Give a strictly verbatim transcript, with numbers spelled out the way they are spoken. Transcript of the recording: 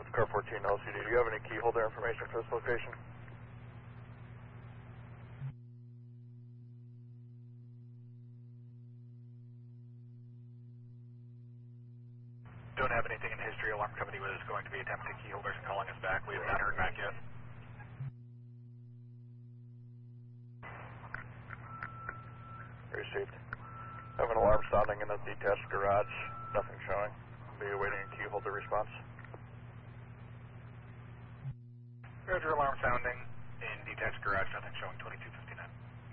Car fourteen L C D, do you have any key holder information for this location? Don't have anything in history. Alarm company was going to be attempting key holders and calling us back. We have not heard back yet. Received. I have an alarm sounding in the detached garage. Nothing showing. Be awaiting a key holder response. Roger, alarm sounding in detached garage. Nothing showing. twenty-two